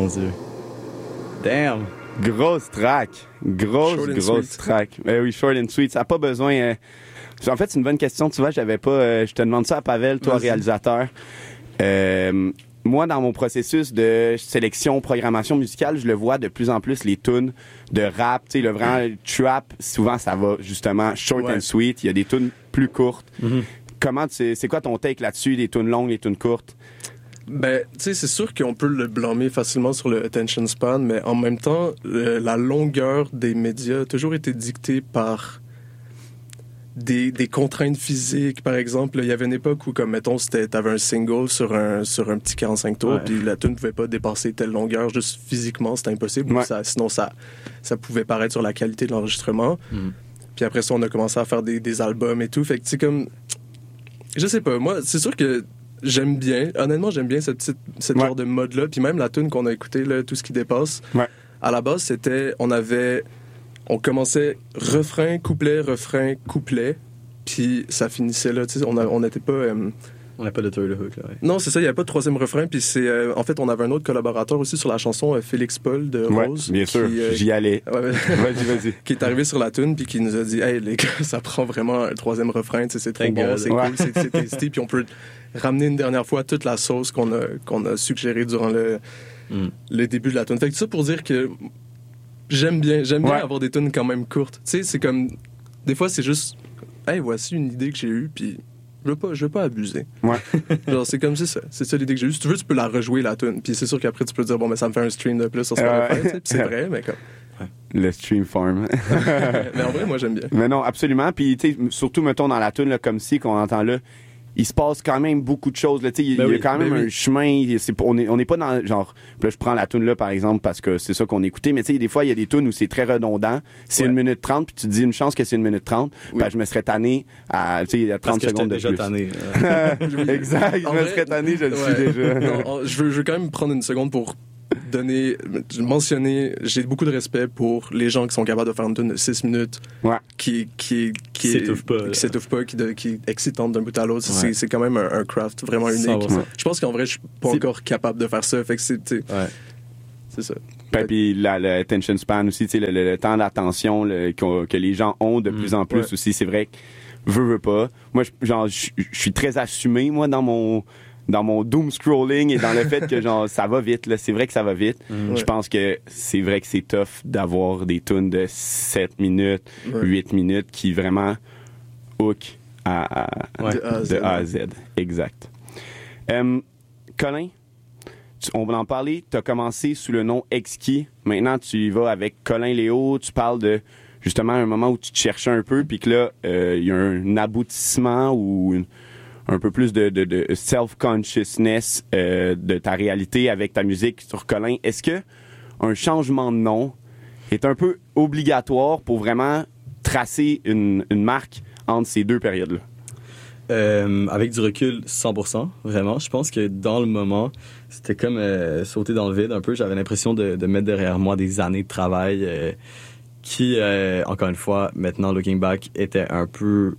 mon Dieu. Damn! Grosse track. Grosse track. Oui, short and sweet. Ça n'a pas besoin... En fait, c'est une bonne question. Tu vois, j'avais pas... je te demande ça à Pavel, toi, réalisateur. Moi, dans mon processus de sélection, programmation musicale, je le vois de plus en plus, les tunes de rap, tu sais, le vrai trap, souvent, ça va justement short and sweet. Il y a des tunes plus courtes. Comment c'est quoi ton take là-dessus, les tunes longues, les tunes courtes? Ben, tu sais, c'est sûr qu'on peut le blâmer facilement sur le attention span, mais en même temps, la longueur des médias a toujours été dictée par des contraintes physiques. Par exemple, il y avait une époque où, comme mettons, t'avais un single sur un petit 45 tours, puis la tune ne pouvait pas dépasser telle longueur, juste physiquement, c'était impossible. Sinon, ça pouvait paraître sur la qualité de l'enregistrement. Puis après ça, on a commencé à faire des albums et tout. Fait que, tu sais, comme... Je sais pas, moi, c'est sûr que honnêtement, j'aime bien cette genre de mode-là. Puis même la tune qu'on a écoutée, là, tout ce qui dépasse, à la base, on commençait refrain, couplet, puis ça finissait là. Tu sais, on n'était pas... On n'a pas de third hook, là. Ouais. Non, c'est ça, il n'y avait pas de troisième refrain. Puis en fait, on avait un autre collaborateur aussi sur la chanson, Félix Paul de Rose. Bien sûr, j'y allais. Vas-y. Qui est arrivé sur la tune, puis qui nous a dit « Hey, les gars, ça prend vraiment un troisième refrain, tu sais, c'est trop bon, c'est cool, c'est tasty. » Puis on peut ramener une dernière fois toute la sauce qu'on a suggérée durant le début de la tune. Fait que tout ça pour dire que j'aime bien avoir des tunes quand même courtes. Tu sais, c'est comme... Des fois, c'est juste « Hey, voici une idée que j'ai eue, puis... » Je veux pas abuser. Genre, c'est comme ça. C'est ça l'idée que j'ai eue. Si tu veux, tu peux la rejouer, la tune. Puis c'est sûr qu'après, tu peux dire, bon, mais ça me fait un stream de plus sur Spotify. Puis c'est vrai, mais comme... Le stream farm. Mais en vrai, moi, j'aime bien. Mais non, absolument. Puis, tu sais, surtout, mettons, dans la tune, là, comme si, qu'on entend là, il se passe quand même beaucoup de choses. Il y a quand même un chemin. On n'est pas dans genre. Là, je prends la toune là, par exemple, parce que c'est ça qu'on écoutait. Mais tu sais, des fois, il y a des tunes où c'est très redondant. C'est 1 minute 30, puis tu te dis une chance que c'est 1 minute 30. Ben, je me serais tanné à 30 parce que secondes de déjà plus. Tanné. Exact, je me serais tanné, je le suis déjà. Non, je veux quand même prendre une seconde pour mentionner, j'ai beaucoup de respect pour les gens qui sont capables de faire une tune de 6 minutes qui s'étouffe pas, qui est excitante d'un bout à l'autre. C'est quand même un craft vraiment unique. 100%. Je pense qu'en vrai, je suis pas encore capable de faire ça. Fait que c'est ça. Puis l'attention span aussi, le temps d'attention que les gens ont de plus en plus aussi. C'est vrai que veux pas. Moi, je suis très assumé, moi, dans mon doom scrolling et dans le fait que genre ça va vite là, c'est vrai que ça va vite. Je pense que c'est vrai que c'est tough d'avoir des tunes de 7 minutes, 8 minutes qui vraiment hook de A à Z. Exact. Colin, on va en parler, tu as commencé sous le nom Exquis. Maintenant, tu y vas avec Colin Léo, tu parles de justement un moment où tu te cherchais un peu puis que là il y a un aboutissement ou un peu plus de self-consciousness de ta réalité avec ta musique sur Colin. Est-ce que un changement de nom est un peu obligatoire pour vraiment tracer une marque entre ces deux périodes-là? Avec du recul, 100%, vraiment. Je pense que dans le moment, c'était comme sauter dans le vide un peu. J'avais l'impression de mettre derrière moi des années de travail qui, encore une fois, maintenant, looking back, étaient un peu...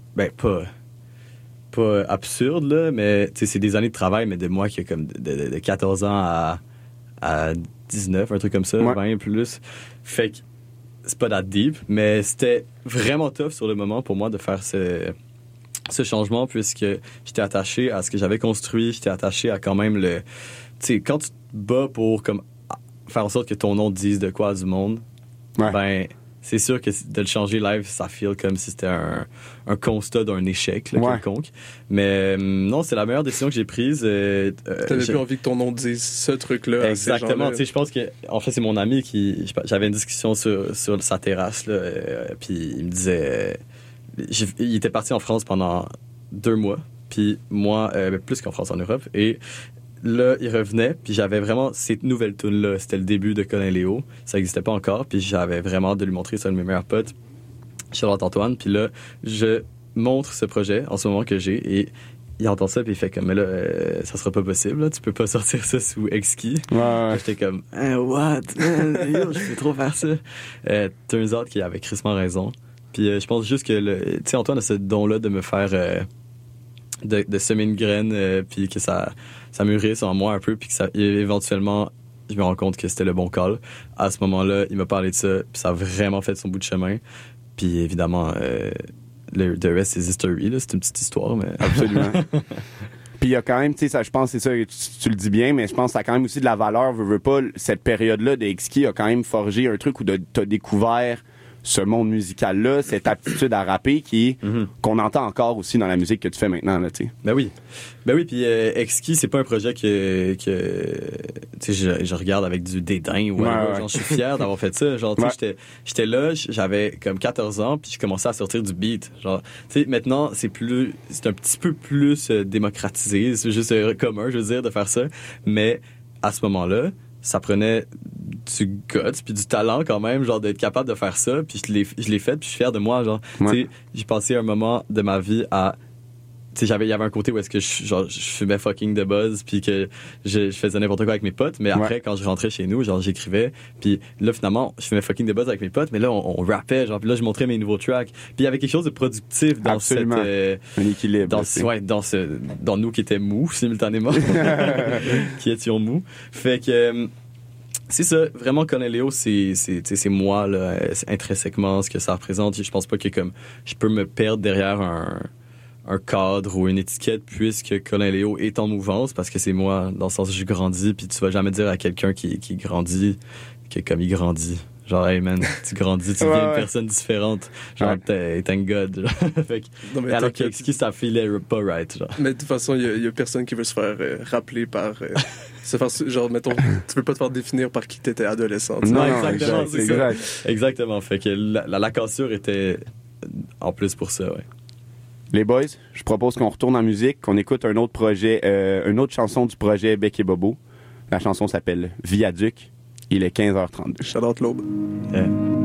pas absurde, là, mais c'est des années de travail, mais de moi qui a comme de 14 ans à 19, un truc comme ça, 20 plus. Fait que c'est pas that deep, mais c'était vraiment tough sur le moment pour moi de faire ce changement, puisque j'étais attaché à ce que j'avais construit, j'étais attaché à quand même le... Tu sais, quand tu te bats pour comme faire en sorte que ton nom dise de quoi du monde, ben... C'est sûr que de le changer live, ça feel comme si c'était un constat d'un échec là, quelconque. Mais non, c'est la meilleure décision que j'ai prise. T'avais plus envie que ton nom dise ce truc-là. Exactement. Tu sais, je pense que, en fait, c'est mon ami qui... J'avais une discussion sur sa terrasse, là, puis il me disait... il était parti en France pendant 2 mois, puis moi, plus qu'en France, en Europe, et... Là, il revenait, puis j'avais vraiment cette nouvelle tune-là. C'était le début de Colin Léo. Ça n'existait pas encore, puis j'avais vraiment de lui montrer ça à un de mes meilleurs potes, Charlotte Antoine. Puis là, je montre ce projet en ce moment que j'ai, et il entend ça, puis il fait comme, mais là, ça sera pas possible, là. Tu peux pas sortir ça sous Exquis. J'étais comme, what? Yo, je peux trop faire ça. Turns out qu'il avait crissement raison. Puis je pense juste que, tu sais, Antoine a ce don-là de me faire... de semer une graine, puis que ça mûrisse en moi un peu, puis que ça éventuellement je me rends compte que c'était le bon call. À ce moment-là, il m'a parlé de ça, puis ça a vraiment fait son bout de chemin. Puis évidemment, the rest is history, là. C'est une petite histoire, mais... Absolument. Puis il y a quand même, tu sais, ça, je pense, c'est ça, tu le dis bien, mais je pense que ça a quand même aussi de la valeur, veux pas, cette période-là de Exki a quand même forgé un truc où t'as découvert ce monde musical-là, cette aptitude à rapper qu'on entend encore aussi dans la musique que tu fais maintenant, là, tu sais. Ben oui, puis Exki, c'est pas un projet que tu sais, je regarde avec du dédain ou genre, je suis fier d'avoir fait ça. Genre, tu sais, j'étais là, j'avais comme 14 ans, puis je commençais à sortir du beat. Genre, tu sais, maintenant, c'est un petit peu plus démocratisé, c'est juste commun, je veux dire, de faire ça. Mais à ce moment-là, ça prenait du guts puis du talent quand même, genre d'être capable de faire ça, puis je l'ai fait, puis je suis fier de moi, genre. Tu sais, j'ai passé un moment de ma vie à, tu sais, il y avait un côté où est-ce que je fumais fucking de buzz, puis que je faisais n'importe quoi avec mes potes, mais après quand je rentrais chez nous, genre j'écrivais, puis là finalement je fumais fucking de buzz avec mes potes, mais là on rappait, genre, puis là je montrais mes nouveaux tracks, puis il y avait quelque chose de productif dans un équilibre, dans nous qui étaient mous simultanément, qui étions mous, fait que c'est ça, vraiment. Cornelio, c'est moi là, intrinsèquement ce que ça représente. Je pense pas que comme je peux me perdre derrière un cadre ou une étiquette, puisque Cornelio est en mouvance, parce que c'est moi, dans le sens où je grandis, puis tu vas jamais dire à quelqu'un qui grandit que comme il grandit. Genre, hey man, tu grandis, tu deviens une personne différente. Genre, thank God. Genre. Fait que, non, mais alors qu'Exki, ça filait pas right. Genre. Mais de toute façon, il y a personne qui veut se faire rappeler par. Genre, mettons, tu peux pas te faire définir par qui t'étais adolescent. Non, exactement, c'est ça. Exactement. Fait que la cassure était en plus pour ça, ouais. Les boys, je propose qu'on retourne en musique, qu'on écoute un autre projet, une autre chanson du projet Bec et Bobo. La chanson s'appelle Viaduc. Il est 15h32. Shout out l'aube. Yeah.